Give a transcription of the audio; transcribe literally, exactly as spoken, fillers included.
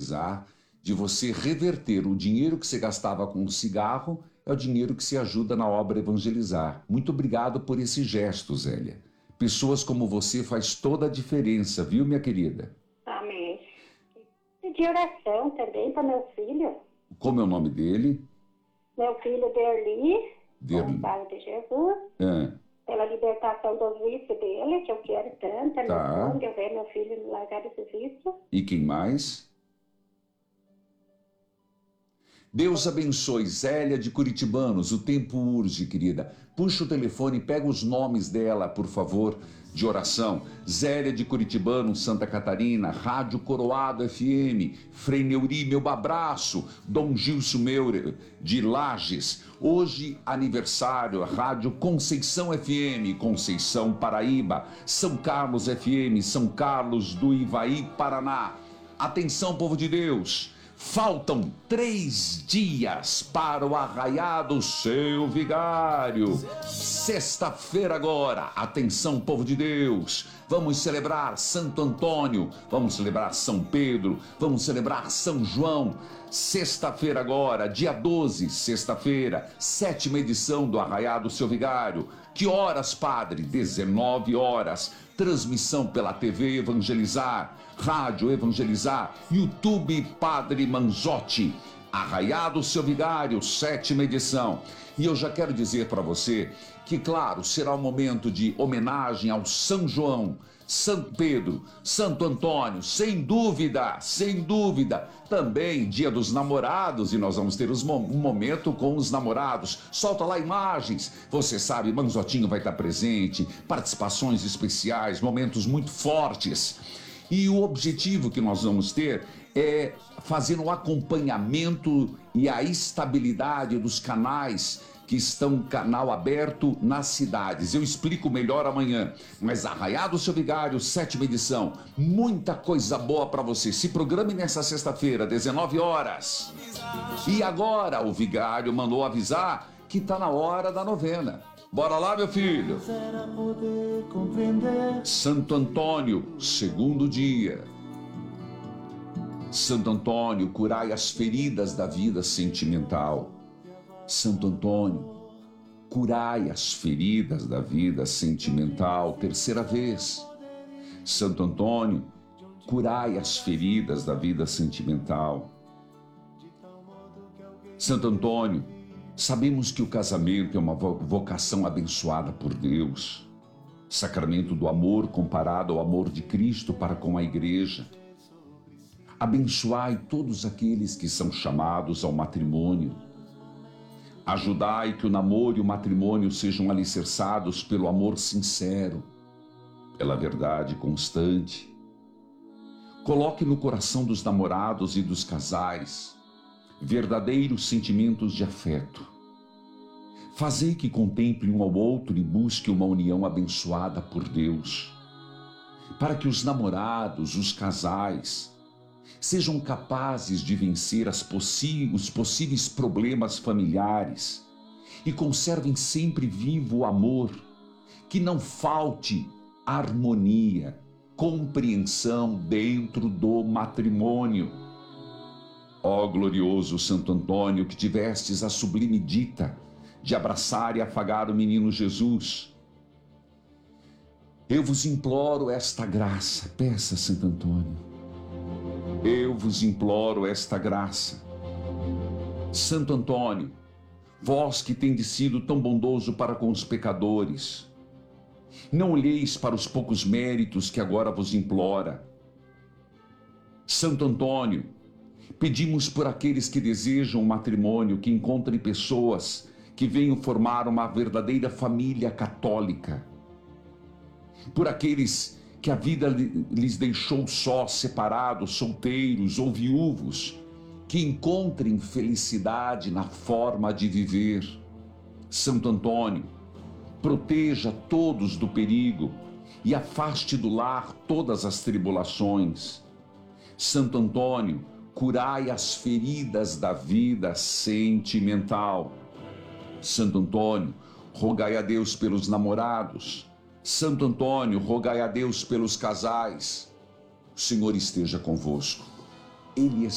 evangelizar, de você reverter o dinheiro que você gastava com o cigarro, é o dinheiro que se ajuda na obra evangelizar. Muito obrigado por esse gesto, Zélia. Pessoas como você faz toda a diferença, viu, minha querida? Amém. Pedir oração também para meu filho. Como é o nome dele? Meu filho Derli, Derli. Gonçalo de Jesus. É. Pela libertação dos vícios dele, que eu quero tanto. É Tá. meu sonho, eu ver meu filho largar esse vício. E quem mais? Deus abençoe, Zélia de Curitibanos, o tempo urge, querida. Puxa o telefone e pega os nomes dela, por favor, de oração. Zélia de Curitibanos, Santa Catarina, Rádio Coroado F M, Frei Neuri, meu abraço, Dom Gilson Meurer, de Lages. Hoje, aniversário, Rádio Conceição F M, Conceição, Paraíba, São Carlos F M, São Carlos do Ivaí, Paraná. Atenção, povo de Deus! Faltam três dias para o arraiar do seu vigário. Sexta-feira agora, atenção, povo de Deus, vamos celebrar Santo Antônio, vamos celebrar São Pedro, vamos celebrar São João. Sexta-feira agora, dia doze, sexta-feira, sétima edição do arraiar do seu vigário. Que horas, padre? dezenove horas. Transmissão pela T V Evangelizar, Rádio Evangelizar, YouTube Padre Manzotti. Arraiar do seu vigário, sétima edição. E eu já quero dizer para você que, claro, será um momento de homenagem ao São João, São Pedro, Santo Antônio, sem dúvida, sem dúvida. Também Dia dos Namorados, e nós vamos ter os, um momento com os namorados. Solta lá imagens. Você sabe, Manzotinho vai estar presente, participações especiais, momentos muito fortes. E o objetivo que nós vamos ter é fazer um acompanhamento e a estabilidade dos canais que estão canal aberto nas cidades. Eu explico melhor amanhã. Mas Arraiar do seu Vigário, sétima edição. Muita coisa boa para você. Se programe nessa sexta-feira, dezenove horas. E agora o vigário mandou avisar que tá na hora da novena. Bora lá, meu filho. Santo Antônio, segundo dia. Santo Antônio, curai as feridas da vida sentimental. Santo Antônio, curai as feridas da vida sentimental. Terceira vez. Santo Antônio, curai as feridas da vida sentimental. Santo Antônio, sabemos que o casamento é uma vocação abençoada por Deus. Sacramento do amor comparado ao amor de Cristo para com a Igreja. Abençoai todos aqueles que são chamados ao matrimônio. Ajudai que o namoro e o matrimônio sejam alicerçados pelo amor sincero, pela verdade constante. Coloque no coração dos namorados e dos casais verdadeiros sentimentos de afeto. Fazei que contemple um ao outro e busque uma união abençoada por Deus, para que os namorados, os casais, sejam capazes de vencer as possi- os possíveis problemas familiares e conservem sempre vivo o amor, que não falte harmonia, compreensão dentro do matrimônio. Ó glorioso Santo Antônio, que tivestes a sublime dita de abraçar e afagar o menino Jesus, eu vos imploro esta graça. Peça, Santo Antônio. Eu vos imploro esta graça. Santo Antônio, vós que tendes sido tão bondoso para com os pecadores, não olheis para os poucos méritos que agora vos implora. Santo Antônio, pedimos por aqueles que desejam um matrimônio, que encontrem pessoas que venham formar uma verdadeira família católica. Por aqueles que a vida lhes deixou só, separados, solteiros ou viúvos, que encontrem felicidade na forma de viver. Santo Antônio, proteja todos do perigo e afaste do lar todas as tribulações. Santo Antônio, curai as feridas da vida sentimental. Santo Antônio, rogai a Deus pelos namorados. Santo Antônio, rogai a Deus pelos casais. O Senhor esteja convosco. Ele